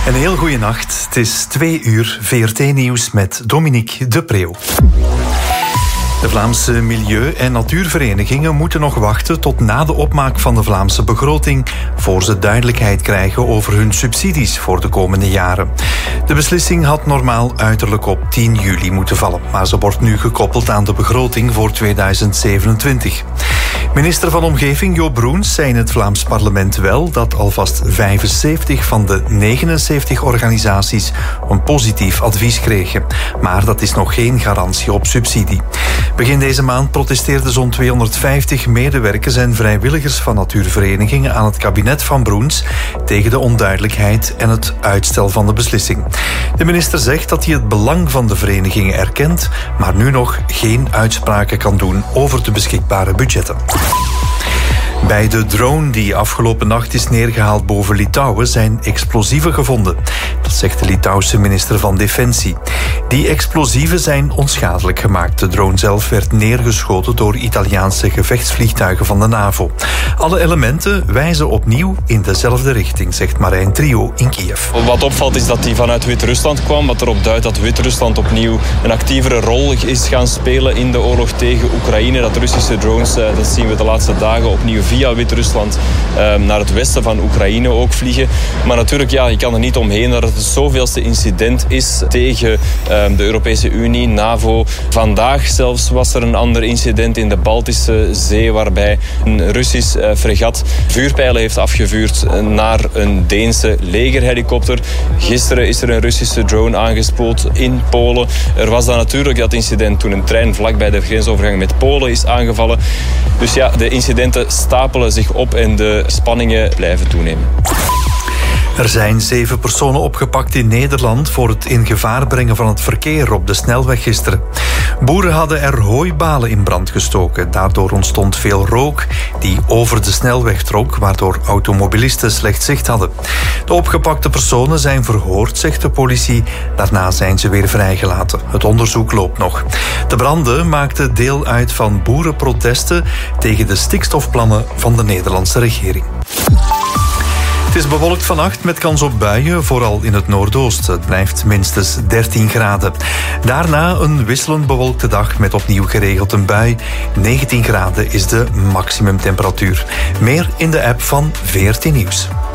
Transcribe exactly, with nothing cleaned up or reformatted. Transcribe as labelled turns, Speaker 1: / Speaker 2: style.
Speaker 1: Een heel goede nacht. Het is twee uur V R T-nieuws met Dominique de Preeuw. De Vlaamse milieu- en natuurverenigingen moeten nog wachten tot na de opmaak van de Vlaamse begroting voor ze duidelijkheid krijgen over hun subsidies voor de komende jaren. De beslissing had normaal uiterlijk op tien juli moeten vallen, maar ze wordt nu gekoppeld aan de begroting voor tweeduizend zevenentwintig. Minister van Omgeving Jo Broens zei in het Vlaams parlement wel dat alvast vijfenzeventig van de negenenzeventig organisaties een positief advies kregen. Maar dat is nog geen garantie op subsidie. Begin deze maand protesteerden zo'n tweehonderdvijftig medewerkers en vrijwilligers van natuurverenigingen aan het kabinet van Broens tegen de onduidelijkheid en het uitstel van de beslissing. De minister zegt dat hij het belang van de verenigingen erkent, maar nu nog geen uitspraken kan doen over de beschikbare budgetten. Bij de drone die afgelopen nacht is neergehaald boven Litouwen zijn explosieven gevonden. Dat zegt de Litouwse minister van Defensie. Die explosieven zijn onschadelijk gemaakt. De drone zelf werd neergeschoten door Italiaanse gevechtsvliegtuigen van de NAVO. Alle elementen wijzen opnieuw in dezelfde richting, zegt Marijn Trio in Kiev.
Speaker 2: Wat opvalt is dat die vanuit Wit-Rusland kwam, wat erop duidt dat Wit-Rusland opnieuw een actievere rol is gaan spelen in de oorlog tegen Oekraïne. Dat Russische drones, dat zien we de laatste dagen opnieuw via Wit-Rusland naar het westen van Oekraïne ook vliegen. Maar natuurlijk, ja, je kan er niet omheen dat het het zoveelste incident is tegen de Europese Unie, NAVO. Vandaag zelfs was er een ander incident in de Baltische Zee waarbij een Russisch fregat vuurpijlen heeft afgevuurd naar een Deense legerhelikopter. Gisteren is er een Russische drone aangespoeld in Polen. Er was dan natuurlijk dat incident toen een trein vlak bij de grensovergang met Polen is aangevallen. Dus ja, de incidenten stapelen zich op en de spanningen blijven toenemen.
Speaker 1: Er zijn zeven personen opgepakt in Nederland voor het in gevaar brengen van het verkeer op de snelweg gisteren. Boeren hadden er hooibalen in brand gestoken. Daardoor ontstond veel rook die over de snelweg trok, waardoor automobilisten slecht zicht hadden. De opgepakte personen zijn verhoord, zegt de politie. Daarna zijn ze weer vrijgelaten. Het onderzoek loopt nog. De branden maakten deel uit van boerenprotesten tegen de stikstofplannen van de Nederlandse regering. Het is bewolkt vannacht met kans op buien, vooral in het noordoosten. Het blijft minstens dertien graden. Daarna een wisselend bewolkte dag met opnieuw geregeld een bui. negentien graden is de maximumtemperatuur. Meer in de app van V R T Nieuws.